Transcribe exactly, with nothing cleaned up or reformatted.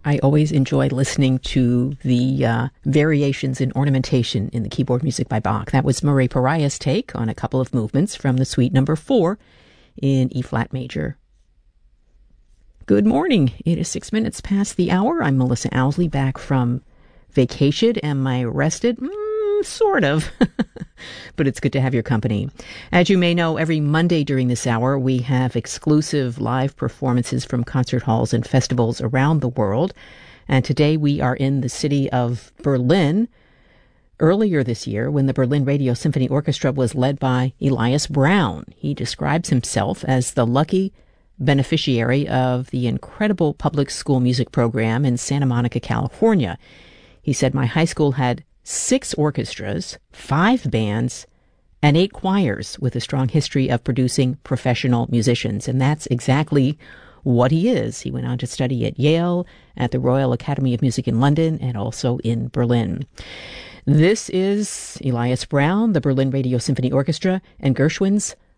I always enjoy listening to the uh, variations in ornamentation in the keyboard music by Bach. That was Murray Pariah's take on a couple of movements from the suite number four in E-flat major. Good morning. It is six minutes past the hour. I'm Melissa Owsley, back from vacation. Am I rested? Mm, sort of. But it's good to have your company. As you may know, every Monday during this hour, we have exclusive live performances from concert halls and festivals around the world. And today we are in the city of Berlin. Earlier this year, when the Berlin Radio Symphony Orchestra was led by Elias Brown, he describes himself as the lucky beneficiary of the incredible public school music program in Santa Monica, California. He said, "My high school had six orchestras, five bands, and eight choirs with a strong history of producing professional musicians." And that's exactly what he is. He went on to study at Yale, at the Royal Academy of Music in London, and also in Berlin. This is Elias Brown, the Berlin Radio Symphony Orchestra, and Gershwin's